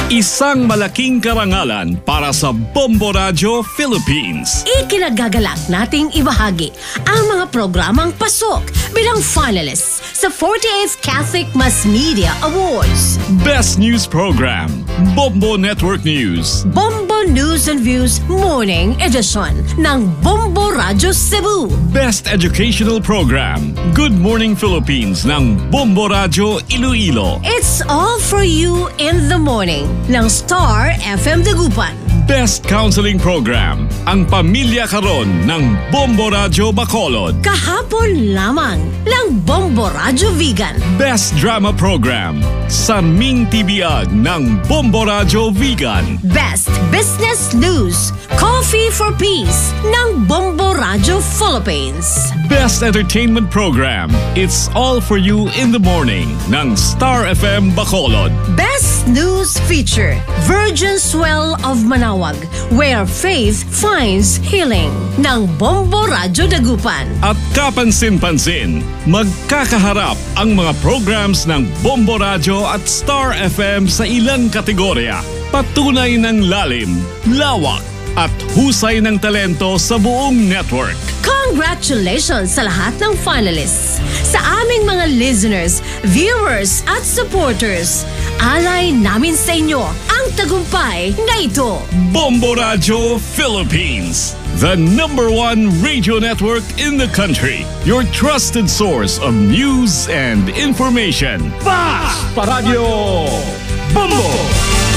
Isang malaking karangalan para sa Bombo Radio Philippines. Ikinagagalak nating ibahagi ang mga programang pasok bilang finalists sa 48th Catholic Mass Media Awards. Best News Program, Bombo Network News. Bombo News and Views Morning Edition ng Bombo Radio Cebu. Best Educational Program, Good Morning Philippines ng Bombo Radio Iloilo. It's all for you in the morning ng Star FM Dagupan. Best Counseling Program, ang Pamilya Karon ng Bombo Radio Bacolod. Kahapon lamang ng Bombo Radio Vegan. Best Drama Program, Saming Tibiyag ng Bombo Radio Vegan. Best Business News, Coffee for Peace ng Bombo Radio Philippines. Best Entertainment Program, It's All For You in the Morning ng Star FM Bacolod. Best News Feature, Virgin Swell of Manawag, where faith finds healing ng Bombo Radio Dagupan. At kapansin-pansin, magkakaharap ang mga programs ng Bombo Radio at Star FM sa ilang kategorya. Patunay ng lalim, lawak at husay ng talento sa buong network. Congratulations sa lahat ng finalists, sa aming mga listeners, viewers at supporters. Alay namin sa inyo ang tagumpay na ito. Bombo Radio Philippines, the #1 radio network in the country. Your trusted source of news and information. Fast pa Radio Bombo!